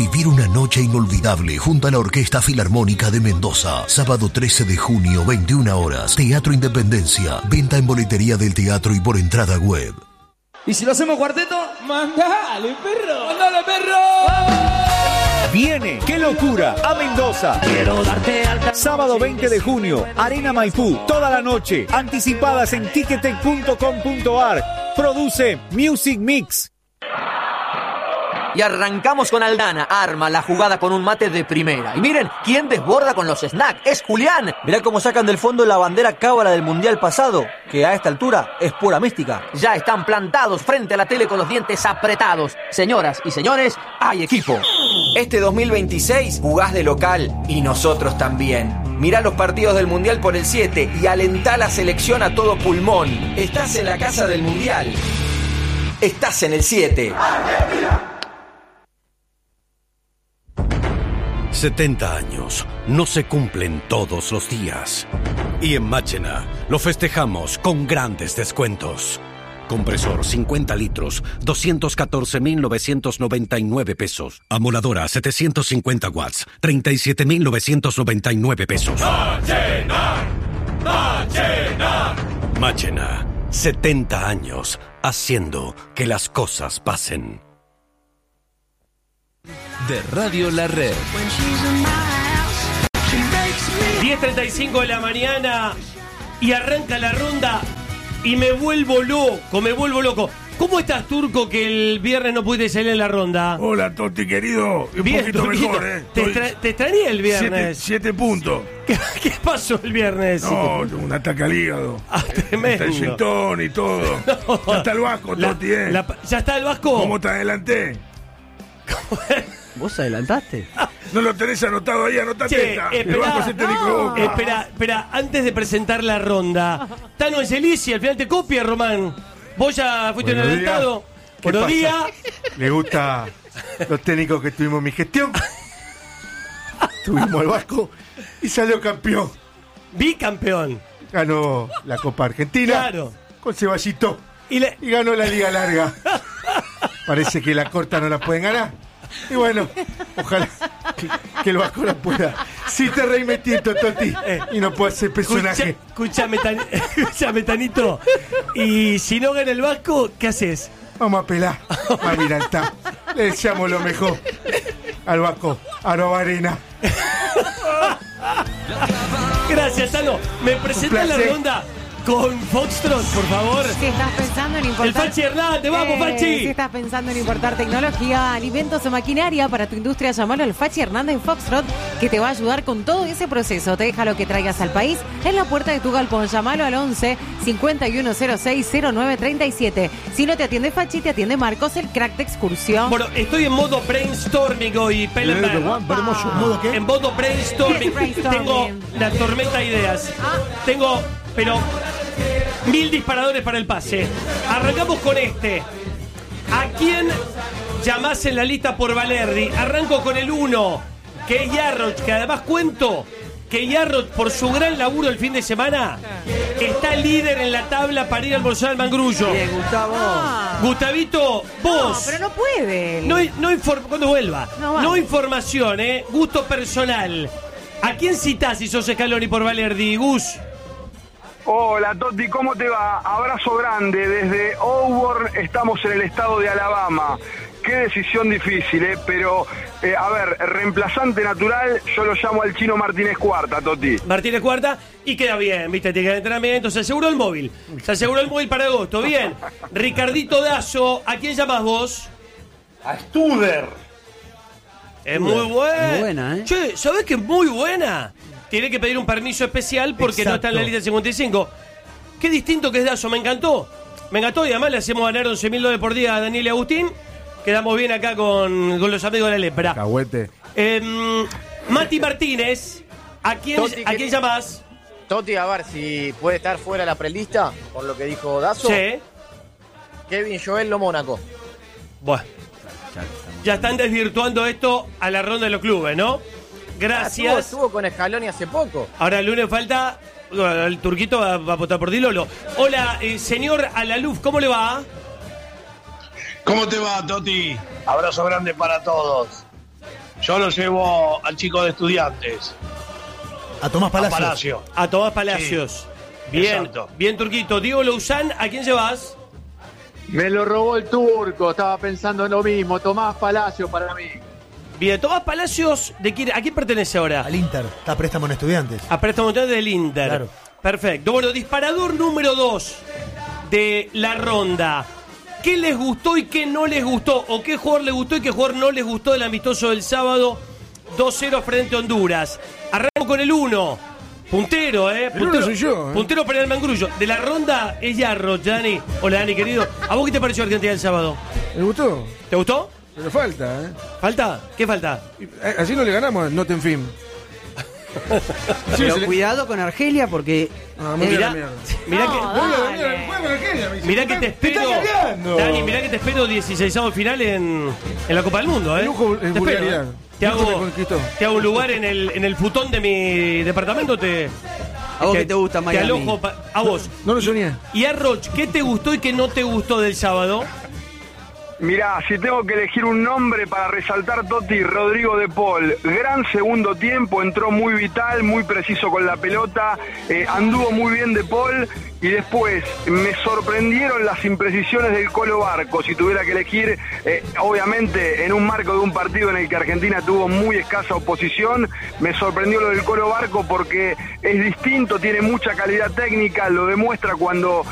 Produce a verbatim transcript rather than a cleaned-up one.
Vivir una noche inolvidable junto a la Orquesta Filarmónica de Mendoza. Sábado trece de junio, veintiuna horas. Teatro Independencia. Venta en boletería del teatro y por entrada web. ¿Y si lo hacemos cuarteto? ¡Mandale, perro! ¡Mandale, perro! Viene, qué locura, a Mendoza. Quiero darte alta. Sábado veinte de junio, Arena Maipú, toda la noche. Anticipadas en ticketek punto com punto ar. Produce Music Mix. Y arrancamos con Aldana, arma la jugada con un mate de primera. Y miren, ¿quién desborda con los snacks? Es Julián. Mirá cómo sacan del fondo la bandera cábala del Mundial pasado, que a esta altura es pura mística. Ya están plantados frente a la tele con los dientes apretados. Señoras y señores, hay equipo. Este dos mil veintiséis jugás de local y nosotros también. Mirá los partidos del Mundial por el siete y alentá la selección a todo pulmón. Estás en la casa del Mundial. Estás en el siete. setenta años no se cumplen todos los días. Y en Máchena lo festejamos con grandes descuentos. Compresor cincuenta litros, doscientos catorce mil novecientos noventa y nueve pesos. Amoladora setecientos cincuenta watts, treinta y siete mil novecientos noventa y nueve pesos. Máchena, Máchena. Máchena, setenta años haciendo que las cosas pasen. De Radio La Red. diez treinta y cinco de la mañana y arranca la ronda y me vuelvo loco, me vuelvo loco. ¿Cómo estás, Turco, que el viernes no pudiste salir en la ronda? Hola, Toti, querido. Un Bien, poquito Turquito, mejor, ¿eh? Te, extra, te extrañé el viernes. Siete, siete puntos. ¿Qué, ¿Qué pasó el viernes? No, un ataque al hígado. Ah, tremendo. Está el gintón y todo. No, ya está el Vasco, la, Toti, ¿eh? La, ¿Ya está el Vasco? ¿Cómo te adelanté? ¿Vos adelantaste? No lo tenés anotado ahí, anotate Che, esta. Espera, el Vasco se te no. Espera, espera, antes de presentar la ronda. Tano Angelici, al final te copia, Román. Vos ya fuiste un adelantado. Buenos días. ¿Le gusta los técnicos que tuvimos en mi gestión? Tuvimos al Vasco y salió campeón. Bicampeón. Ganó la Copa Argentina. Claro. Con Ceballito. Y, le... y ganó la Liga Larga. Parece que la corta no la pueden ganar. Y bueno, ojalá que, que el Vasco la pueda. Si te reí metito, Toti, eh, y no puedo ser personaje. Escuchame, tan, escuchame, Tanito. Y si no gana el Vasco, ¿qué haces? Vamos a pelar a Miralta. Le deseamos lo mejor al Vasco, a Nueva Arena. Gracias, Tano. Me presenta la ronda con Foxtrot, por favor. Si estás pensando en importar... El Fachi Hernández, vamos, eh, Fachi. Si estás pensando en importar tecnología, alimentos o maquinaria para tu industria, llamalo al Fachi Hernández Foxtrot, que te va a ayudar con todo ese proceso. Te deja lo que traigas al país en la puerta de tu galpón. Llamalo al once cincuenta y uno cero seis cero nueve treinta y siete. Si no te atiende Fachi, te atiende Marcos, el crack de excursión. Bueno, estoy en modo brainstorming hoy, Pellenberg. ¿Modo qué? En modo brainstorming. brainstorming. Tengo la tormenta de ideas. Ah. Tengo, pero... mil disparadores para el pase. Arrancamos con este. ¿A quién llamás en la lista por Valerdi? Arranco con el uno, que es Yarroch, que además cuento que Yarroch, por su gran laburo el fin de semana, está líder en la tabla para ir al almorzar al Mangrullo. Bien, Gustavo. Ah. Gustavito, vos. No, pero no puede. No, no inform- cuando vuelva. No, vale. No información, eh. Gusto personal. ¿A quién citás si sos Scaloni por Valerdi, Gus? Hola Toti, ¿cómo te va? Abrazo grande desde Auburn, estamos en el estado de Alabama. Qué decisión difícil, ¿eh? Pero, eh, a ver, reemplazante natural, yo lo llamo al Chino Martínez Cuarta, Toti. Martínez Cuarta, y queda bien, viste, tiene que entrenamiento, se aseguró el móvil, se aseguró el móvil para agosto, bien. Ricardito Dazo, ¿a quién llamás vos? A Studer. Es muy buena. Muy buena, ¿eh? Che, ¿sabés que es muy buena? Tiene que pedir un permiso especial porque Exacto. no está en la lista cincuenta y cinco. Qué distinto que es Dazo, me encantó. Me encantó y además le hacemos ganar once mil dólares por día a Daniel y Agustín. Quedamos bien acá con, con los amigos de la lepra. Cahuete. Eh, Mati Martínez, ¿a quién, Toti, ¿a quién llamás? Toti, a ver si puede estar fuera la prelista, por lo que dijo Dazo. Sí. Kevin Joel Lo Mónaco. Bueno. Ya están desvirtuando esto a la ronda de los clubes, ¿no? Gracias. Ah, estuvo, estuvo con Scaloni hace poco. Ahora el lunes falta. El Turquito va, va a votar por Dilolo. Hola, eh, señor Alaluf, ¿cómo le va? ¿Cómo te va, Toti? Abrazo grande para todos. Yo lo llevo al chico de Estudiantes. A Tomás Palacios. A Palacio. A Tomás Palacios. Sí, bien, exacto. bien, Turquito. Diego Louzán, ¿a quién llevas? Me lo robó el turco, estaba pensando en lo mismo. Tomás Palacio para mí. Bien, Tomás Palacios, ¿de quién, ¿a quién pertenece ahora? Al Inter, está a préstamo en Estudiantes. A préstamo del Inter. Claro. Perfecto. Bueno, disparador número dos de la ronda. ¿Qué les gustó y qué no les gustó? ¿O qué jugador les gustó y qué jugador no les gustó del amistoso del sábado dos cero frente a Honduras? Arrancamos con el uno. Puntero, ¿eh? El Puntero, uno soy yo, ¿eh? Puntero para el Mangrullo. De la ronda es Yarro, Dani. Hola, Dani, querido. ¿A vos qué te pareció Argentina el sábado? ¿Me gustó? ¿Te gustó? Pero falta, ¿eh? ¿Falta? ¿Qué falta? Así no le ganamos a Nottingham. Pero cuidado con Argelia porque. Ah, Mirá, mirá No, que. dale. Mirá que te espero. Dani, mirá que te espero dieciseisavo final en, en la Copa del Mundo, ¿eh? Lujo en te espero, vulgaridad. ¿eh? Te Lujo me hago, conquistó. te hago un lugar en el, en el futón de mi departamento. Te, a vos que te gusta te Miami. alojo pa- a vos. No lo soñé. Y a Roch, ¿qué te gustó y qué no te gustó del sábado? Mirá, si tengo que elegir un nombre para resaltar, Toti, Rodrigo de Paul. Gran segundo tiempo, entró muy vital, muy preciso con la pelota, eh, anduvo muy bien de Paul. Y después me sorprendieron las imprecisiones del Colo Barco. Si tuviera que elegir, eh, obviamente en un marco de un partido en el que Argentina tuvo muy escasa oposición, me sorprendió lo del Colo Barco porque es distinto, tiene mucha calidad técnica, lo demuestra cuando